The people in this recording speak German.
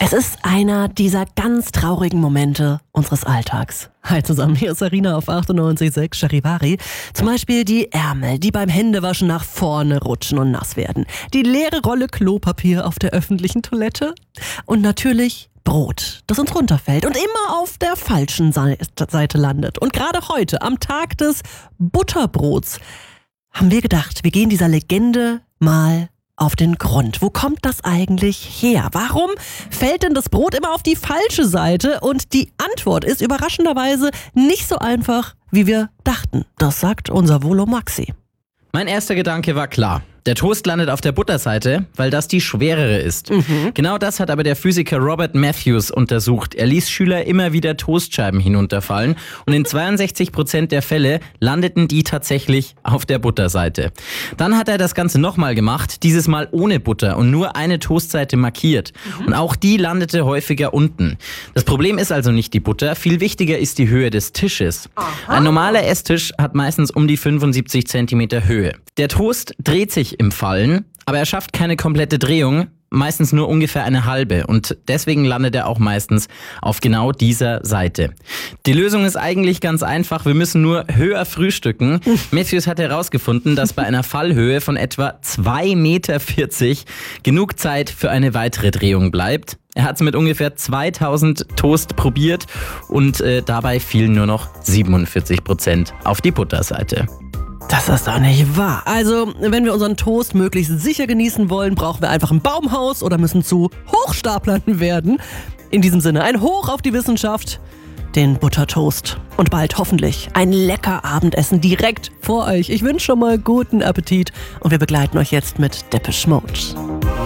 Es ist einer dieser ganz traurigen Momente unseres Alltags. Hi zusammen, hier ist Sarina auf 98,6 Charivari. Zum Beispiel die Ärmel, die beim Händewaschen nach vorne rutschen und nass werden. Die leere Rolle Klopapier auf der öffentlichen Toilette. Und natürlich Brot, das uns runterfällt und immer auf der falschen Seite landet. Und gerade heute, am Tag des Butterbrots, haben wir gedacht, wir gehen dieser Legende mal auf den Grund. Wo kommt das eigentlich her? Warum fällt denn das Brot immer auf die falsche Seite? Und die Antwort ist überraschenderweise nicht so einfach, wie wir dachten. Das sagt unser Volo Maxi. Mein erster Gedanke war klar. Der Toast landet auf der Butterseite, weil das die schwerere ist. Genau das hat aber der Physiker Robert Matthews untersucht. Er ließ Schüler immer wieder Toastscheiben hinunterfallen und in 62% der Fälle landeten die tatsächlich auf der Butterseite. Dann hat er das Ganze nochmal gemacht, dieses Mal ohne Butter und nur eine Toastseite markiert. Und auch die landete häufiger unten. Das Problem ist also nicht die Butter, viel wichtiger ist die Höhe des Tisches. Ein normaler Esstisch hat meistens um die 75 cm Höhe. Der Toast dreht sich im Fallen, aber er schafft keine komplette Drehung, meistens nur ungefähr eine halbe und deswegen landet er auch meistens auf genau dieser Seite. Die Lösung ist eigentlich ganz einfach, wir müssen nur höher frühstücken. Matthews hat herausgefunden, dass bei einer Fallhöhe von etwa 2,40 Meter genug Zeit für eine weitere Drehung bleibt. Er hat es mit ungefähr 2000 Toast probiert und dabei fielen nur noch 47% auf die Butterseite. Das ist doch nicht wahr. Also, wenn wir unseren Toast möglichst sicher genießen wollen, brauchen wir einfach ein Baumhaus oder müssen zu Hochstaplern werden. In diesem Sinne, ein Hoch auf die Wissenschaft, den Buttertoast. Und bald hoffentlich ein lecker Abendessen direkt vor euch. Ich wünsche schon mal guten Appetit und wir begleiten euch jetzt mit Depeche Mode.